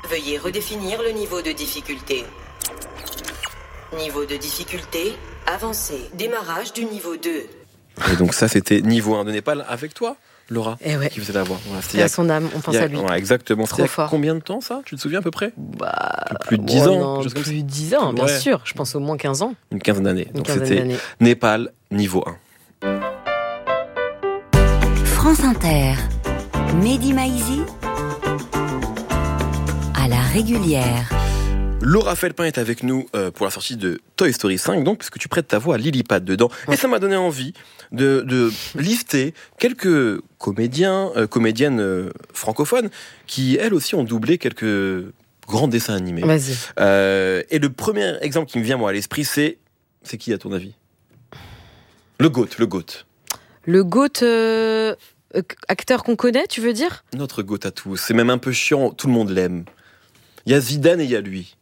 Veuillez redéfinir le niveau de difficulté. Niveau de difficulté avancé. Démarrage du niveau 2. Et donc ça, c'était niveau 1 de Népal avec toi, Laura, qui faisait la voix. Voilà, c'était à son âme, on pense à lui. Ouais, exactement. C'était fort. Combien de temps, ça? Tu te souviens à peu près? Plus de 10 ans. Non, plus de 10 ans, bien sûr. Je pense au moins 15 ans. Une quinzaine d'années. Donc c'était Népal, niveau 1. France Inter. Mehdi Maizi à la régulière. Laura Felpin est avec nous pour la sortie de Toy Story 5, donc, puisque tu prêtes ta voix à Lillipad dedans. Et ça m'a donné envie de lister quelques comédiennes francophones qui, elles aussi, ont doublé quelques grands dessins animés. Vas-y. Et le premier exemple qui me vient, moi, à l'esprit, c'est qui, à ton avis? Le GOAT. Le GOAT, acteur qu'on connaît, tu veux dire? Notre GOAT à tous. C'est même un peu chiant, tout le monde l'aime. Il y a Zidane et il y a lui.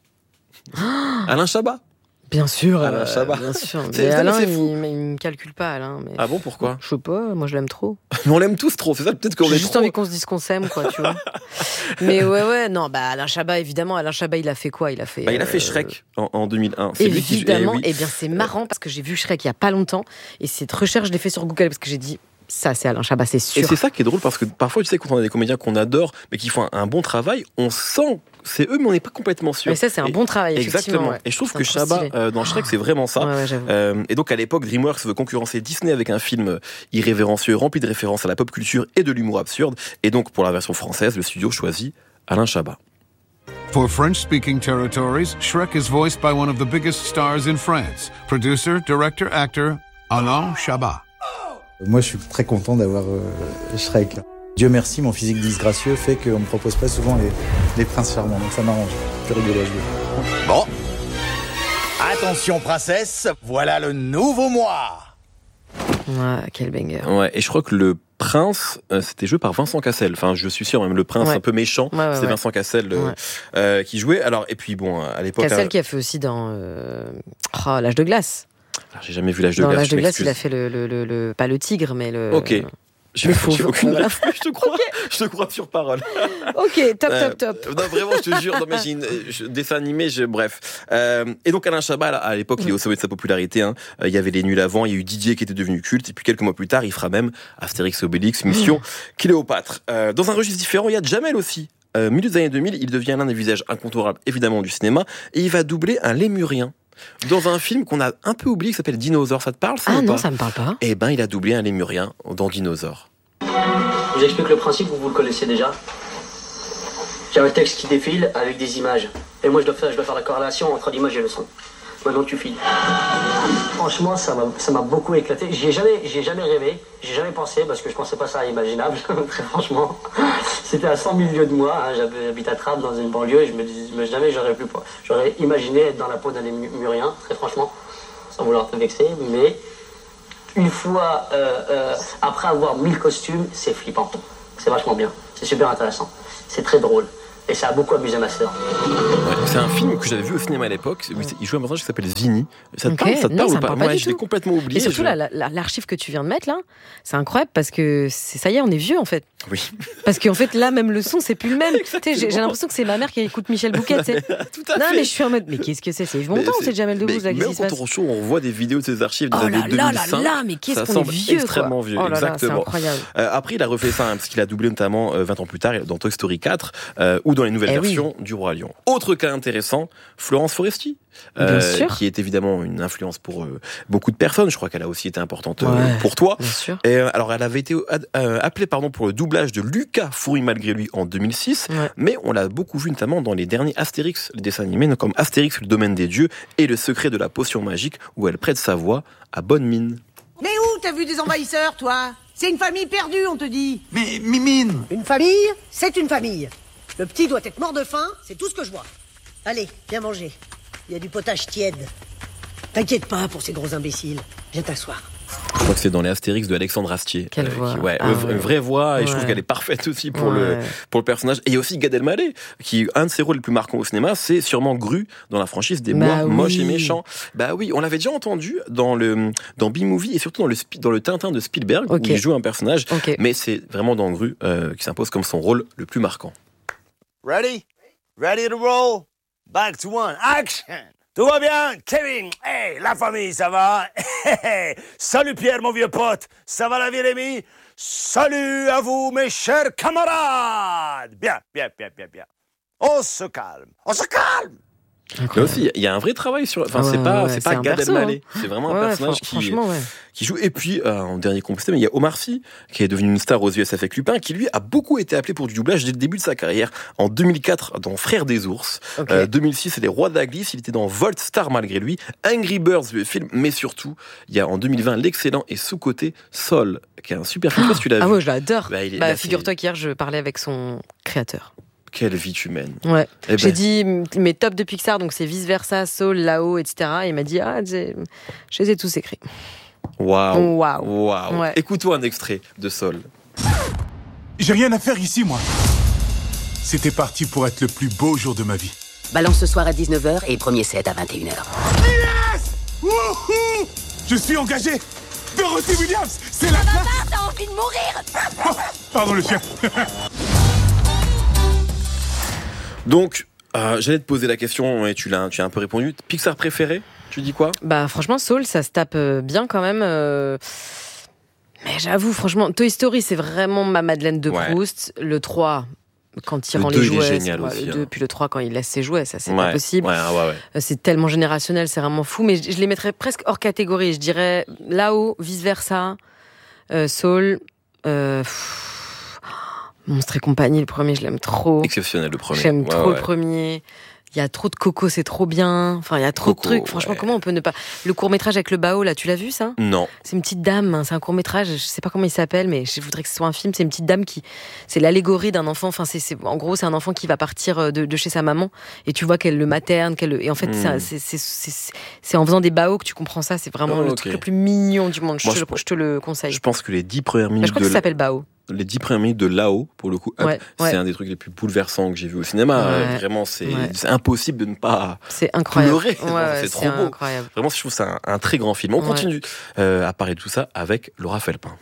Alain Chabat. Bien sûr. Alain Chabat. Bien sûr. Mais Alain, il me calcule pas, Alain. Mais... Ah bon, pourquoi? Je sais pas, moi je l'aime trop. Mais on l'aime tous trop, c'est ça peut-être qu'on est J'ai juste trop. envie qu'on se dise qu'on s'aime, quoi, tu vois. Mais non, Alain Chabat, évidemment. Alain Chabat, il a fait quoi? Il a fait Shrek en 2001. C'est évidemment, lui qui... bien c'est marrant parce que j'ai vu Shrek il y a pas longtemps et cette recherche, je l'ai fait sur Google parce que j'ai dit... Ça, c'est Alain Chabat, c'est sûr. Et c'est ça qui est drôle, parce que parfois, tu sais, quand on a des comédiens qu'on adore, mais qui font un bon travail, on sent c'est eux, mais on n'est pas complètement sûr. Mais ça, c'est un bon travail, exactement. Ouais. Et je trouve que Chabat, dans Shrek, c'est vraiment ça. Et donc, à l'époque, DreamWorks veut concurrencer Disney avec un film irrévérencieux, rempli de références à la pop culture et de l'humour absurde. Et donc, pour la version française, le studio choisit Alain Chabat. For French-speaking territories, Shrek is voiced by one of the biggest stars in France. Producer, director, actor, Alain Chabat. Moi, je suis très content d'avoir Shrek. Dieu merci, mon physique disgracieux fait qu'on me propose pas souvent les princes charmants, donc ça m'arrange. C'est rigolo à jouer. Bon. Attention, princesse, voilà le nouveau moi. Ouais, quel banger. Ouais, et je crois que le prince, c'était joué par Vincent Cassel. Enfin, je suis sûr, même le prince un peu méchant, c'est Vincent Cassel qui jouait. Alors, et puis bon, à l'époque... Cassel qui a fait aussi dans L'Âge de glace. Alors, j'ai jamais vu L'Âge de glace. Dans L'Âge de glace, il a fait le pas le tigre, mais le... Ok. J'ai aucune voilà. Je te crois, okay. Je te crois sur parole. Ok, top. Non, vraiment, je te jure, non, mais j'ai dessin animé, bref. Et donc, Alain Chabat, à l'époque, il est au sommet de sa popularité. Hein. Il y avait Les Nuls avant, il y a eu Didier qui était devenu culte, et puis quelques mois plus tard, il fera même Astérix et Obélix, Mission Cléopâtre. Dans un registre différent, il y a Jamel aussi. Milieu des années 2000, il devient l'un des visages incontournables, évidemment, du cinéma, et il va doubler un lémurien. Dans un film qu'on a un peu oublié qui s'appelle Dinosaure, ça te parle ça? Ah non, ça me parle pas. Eh ben, il a doublé un lémurien dans Dinosaure. Je vous explique le principe, vous le connaissez déjà. J'ai un texte qui défile avec des images. Et moi, je dois faire la corrélation entre l'image et le son. Maintenant, tu files. Franchement, ça m'a beaucoup éclaté. J'ai jamais rêvé, j'ai jamais pensé, parce que je pensais pas ça imaginable, très franchement. C'était à 100 000 lieues de moi, hein. J'habite à Trappes, dans une banlieue, et je me disais, jamais j'aurais imaginé être dans la peau d'un lémurien, très franchement, sans vouloir te vexer, mais une fois, après avoir mis le costume, c'est flippant. C'est vachement bien, c'est super intéressant, c'est très drôle. Et ça a beaucoup amusé ma sœur. Ouais, c'est un film que j'avais vu au cinéma à l'époque. Il jouait un personnage qui s'appelle Zvini. Ça te parle ou pas? Moi, je l'ai complètement oublié. Et surtout, l'archive que tu viens de mettre là, c'est incroyable parce que ça y est, on est vieux en fait. Oui. Parce qu'en fait, là, même le son, c'est plus le même. J'ai l'impression que c'est ma mère qui écoute Michel Bouquet. Tout à fait. Non, mais je suis en mode, mais qu'est-ce que c'est? C'est longtemps, c'est Jamel Debbouze là. Même quand on show, on voit des vidéos de ses archives des années 2005. Mais qu'est-ce qu'on est vieux, quoi. Extrêmement vieux, exactement. C'est incroyable. Après, il a refait ça, parce qu'il a doublé notamment 20 ans plus tard dans Toy Story 4 ou dans les nouvelles versions du Roi Lion. Autre cas intéressant, Florence Foresti. Qui est évidemment une influence pour beaucoup de personnes. Je crois qu'elle a aussi été importante pour toi. Bien sûr. Et, alors, elle avait été appelée pour le doublage de Lucas Foury malgré lui en 2006, mais on l'a beaucoup vu notamment dans les derniers Astérix, les dessins animés, comme Astérix, le domaine des dieux, et le secret de la potion magique, où elle prête sa voix à bonne mine. Mais où t'as vu des envahisseurs, toi? C'est une famille perdue, on te dit. Mais Mimine! Une famille, c'est une famille. Le petit doit être mort de faim, c'est tout ce que je vois. Allez, viens manger. Il y a du potage tiède. T'inquiète pas pour ces gros imbéciles. Viens t'asseoir. Je crois que c'est dans les Astérix de Alexandre Astier. Quelle voix. Une vraie voix, et je trouve qu'elle est parfaite aussi pour le personnage. Et il y a aussi Gad Elmaleh, qui, un de ses rôles les plus marquants au cinéma, c'est sûrement Gru, dans la franchise des Moches et Méchants. Bah oui, on l'avait déjà entendu dans B-Movie, et surtout dans le Tintin de Spielberg, où il joue un personnage. Mais c'est vraiment dans Gru qui s'impose comme son rôle le plus marquant. Ready? Ready to roll? Back to one. Action! Tout va bien, Kevin? Hey, la famille, ça va? Salut Pierre, mon vieux pote. Ça va la vie, Rémi? Salut à vous, mes chers camarades. Bien. On se calme. Là aussi, il y a un vrai travail sur. Enfin, c'est pas Gad Elmaleh. C'est vraiment un personnage qui joue. Et puis, en dernier composté, mais il y a Omar Sy, qui est devenu une star aux US avec Lupin, qui lui a beaucoup été appelé pour du doublage dès le début de sa carrière. En 2004, dans Frères des ours. 2006, c'est Les Rois de la Glisse. Il était dans Volt, star malgré lui. Angry Birds, le film. Mais surtout, il y a en 2020 l'excellent et sous-coté Sol, qui est un super film. Je sais pas si tu l'as vu. Ah ouais, je l'adore. Là, figure-toi qu'hier, je parlais avec son créateur. Quelle vie humaine. Ouais. J'ai dit mes tops de Pixar, donc c'est Vice Versa, Soul, Là-haut, etc. Et il m'a dit, je les ai tous écrits. Waouh. Ouais. Écoute-toi un extrait de Soul. J'ai rien à faire ici, moi. C'était parti pour être le plus beau jour de ma vie. Balance ce soir à 19h et premier set à 21h. Yes! Wouhou! Je suis engagé. Dorothy Williams, c'est la classe. T'as envie de mourir? Oh, pardon le chien. Donc, j'allais te poser la question et tu as un peu répondu. Pixar préféré, tu dis quoi? Franchement, Soul, ça se tape bien quand même. Mais j'avoue, franchement, Toy Story, c'est vraiment ma Madeleine de Proust. Le 3, quand il rend les jouets. Il est génial aussi, le 2, puis le 3, quand il laisse ses jouets, ça, c'est Ouais. pas possible. Ouais. C'est tellement générationnel, c'est vraiment fou. Mais je les mettrais presque hors catégorie. Je dirais Là-haut, Vice Versa, Soul, Monstres et compagnie, le premier, je l'aime trop. Exceptionnel, le premier. J'aime trop le premier. Il y a trop de Coco, c'est trop bien. Enfin, il y a trop de trucs. Franchement, comment on peut ne pas... Le court-métrage avec le Bao, là, tu l'as vu, ça? Non. C'est une petite dame, hein, c'est un court-métrage, je sais pas comment il s'appelle, mais je voudrais que ce soit un film. C'est une petite dame qui... C'est l'allégorie d'un enfant. Enfin, en gros, c'est un enfant qui va partir de chez sa maman, et tu vois qu'elle le materne, et en fait, c'est en faisant des Bao que tu comprends ça. C'est vraiment le truc le plus mignon du monde. Je te le conseille. Je pense que les 10 premières minutes je crois que ça s'appelle Bao. Les 10 premières minutes de Là-haut, pour le coup, c'est un des trucs les plus bouleversants que j'ai vu au cinéma. Vraiment, c'est impossible de ne pas pleurer. C'est trop beau. Incroyable. Vraiment, je trouve ça un très grand film. On continue à parler de tout ça avec Laura Felpin.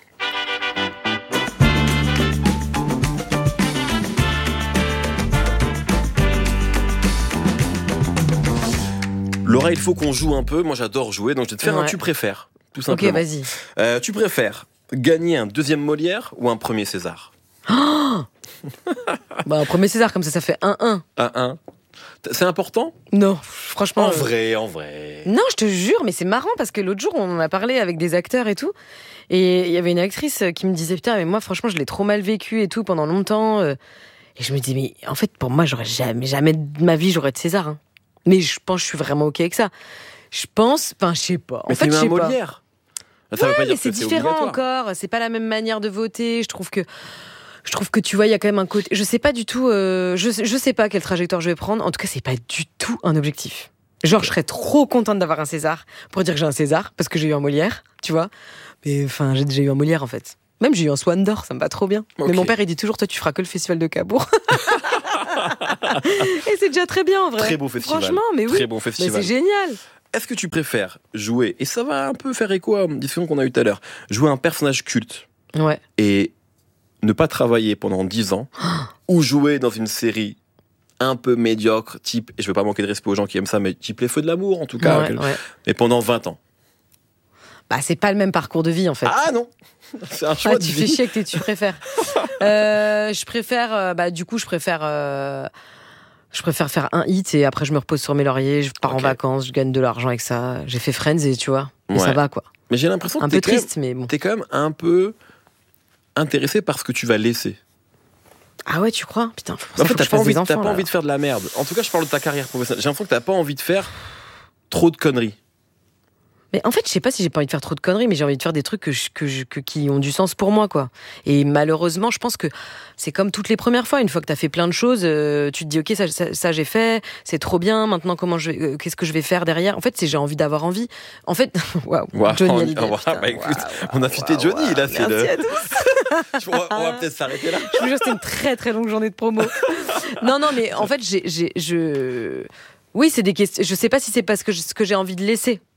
Laura, il faut qu'on joue un peu. Moi, j'adore jouer, donc je vais te faire un tu préfères, tout simplement. Ok, vas-y. Tu préfères gagner un deuxième Molière ou un premier César? Un premier César, comme ça fait 1-1. 1-1. C'est important? Non, franchement. En vrai. Non, je te jure, mais c'est marrant parce que l'autre jour, on en a parlé avec des acteurs et tout. Et il y avait une actrice qui me disait, putain, mais moi, franchement, je l'ai trop mal vécu et tout pendant longtemps. Et je me dis, mais en fait, pour moi, j'aurais jamais de ma vie, j'aurais de César. Hein. Mais je pense que je suis vraiment OK avec ça. Je sais pas. Mais c'est un Molière. Ça veut pas dire mais c'est différent encore. C'est pas la même manière de voter. Je trouve que tu vois, il y a quand même un côté. Je sais pas du tout. Je sais pas quelle trajectoire je vais prendre. En tout cas, c'est pas du tout un objectif. Genre, je serais trop contente d'avoir un César pour dire que j'ai un César parce que j'ai eu un Molière, tu vois. Mais enfin, j'ai déjà eu un Molière en fait. Même j'ai eu un Swan d'or, ça me va trop bien. Okay. Mais mon père, il dit toujours, toi, tu feras que le festival de Cabourg. Et c'est déjà très bien en vrai. Très beau festival. Franchement, mais oui. Très bon festival. Mais c'est génial. Est-ce que tu préfères jouer, et ça va un peu faire écho à une discussion qu'on a eue tout à l'heure, jouer un personnage culte et ne pas travailler pendant 10 ans, ou jouer dans une série un peu médiocre, type, et je veux pas manquer de respect aux gens qui aiment ça, mais type Les Feux de l'amour en tout cas, mais pendant 20 ans? C'est pas le même parcours de vie en fait. Ah non, c'est un choix de vie. Tu fais chier que tu préfères. Je préfère faire un hit et après je me repose sur mes lauriers, je pars en vacances, je gagne de l'argent avec ça. J'ai fait Friends et tu vois, et ça va quoi. Mais j'ai l'impression que un peu triste, mais bon. T'es quand même un peu intéressé par ce que tu vas laisser. Ah ouais, tu crois? Putain, en fait, t'as pas envie de faire de la merde. En tout cas, je parle de ta carrière professionnelle. J'ai l'impression que t'as pas envie de faire trop de conneries. Mais en fait, je sais pas si j'ai pas envie de faire trop de conneries, mais j'ai envie de faire des trucs qui ont du sens pour moi, quoi. Et malheureusement, je pense que c'est comme toutes les premières fois. Une fois que t'as fait plein de choses, tu te dis, ok, ça j'ai fait, c'est trop bien. Maintenant, qu'est-ce que je vais faire derrière? En fait, j'ai envie d'avoir envie. En fait, Johnny Hallyday. On a fité Johnny, là. Merci à tous. On va peut-être s'arrêter là. Je vous jure, c'était une très très longue journée de promo. Non, mais en fait, oui, c'est des questions. Je sais pas si c'est parce que ce que j'ai envie de laisser.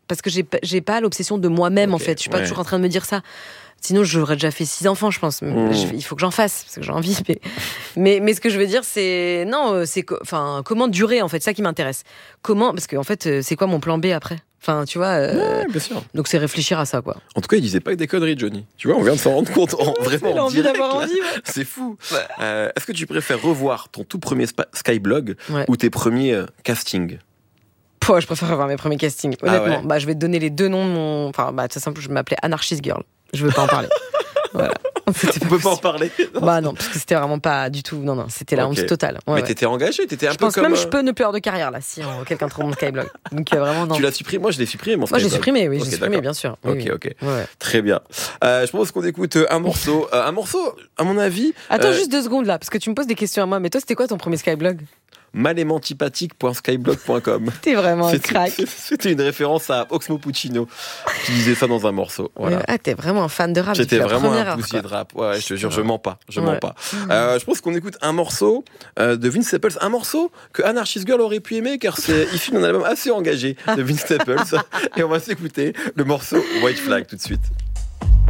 parce que j'ai pas l'obsession de moi-même, en fait. Je suis pas ouais. toujours en train de me dire ça. Sinon, j'aurais déjà fait 6 enfants, je pense. Il faut que j'en fasse, parce que j'ai envie. Mais ce que je veux dire, c'est... Non, comment durer, en fait, c'est ça qui m'intéresse. Parce que, en fait, c'est quoi mon plan B après ? Enfin, tu vois... Ouais, bien sûr. Donc, c'est réfléchir à ça, quoi. En tout cas, il disait pas que des conneries, Johnny. Tu vois, on vient de s'en rendre compte vraiment Il a envie direct, d'avoir là. envie, ouais. C'est fou. Est-ce que tu préfères revoir ton tout premier Skyblog ou tes premiers castings ? Je préfère avoir mes premiers castings, honnêtement. ouais. Je vais te donner les 2 noms de mon... Enfin, c'est simple, je m'appelais Anarchist Girl. Je veux pas en parler. Voilà. On peut pas en parler. Non, parce que c'était vraiment pas du tout... Non, c'était la honte totale. Ouais, mais t'étais engagé, t'étais un peu comme... Je pense même que je peux ne plus avoir de carrière, là, si quelqu'un trouve mon Skyblog. Donc, vraiment, non. Tu l'as supprimé ? Moi, je l'ai supprimé, mon Moi, Skyblog. j'ai supprimé, oui, Okay, j'ai supprimé, d'accord. bien sûr. Ok. Ouais. Très bien. Je pense qu'on écoute un morceau. Un morceau, à mon avis... Attends, juste 2 secondes, là, parce que tu me poses des questions à moi. Mais toi, c'était quoi ton premier Skyblog ? malémantipathique.skyblog.com. T'es vraiment un crack. C'était une référence à Oxmo Puccino qui disait ça dans un morceau. Voilà. T'es vraiment un fan de rap. J'étais vraiment un poussier poussier de rap. Ouais, je te jure, je mens pas. Je pense qu'on écoute un morceau de Vince Staples, un morceau que Anarchist Girl aurait pu aimer car c'est issu d'un album assez engagé de Vince Staples. Et on va s'écouter le morceau White Flag tout de suite.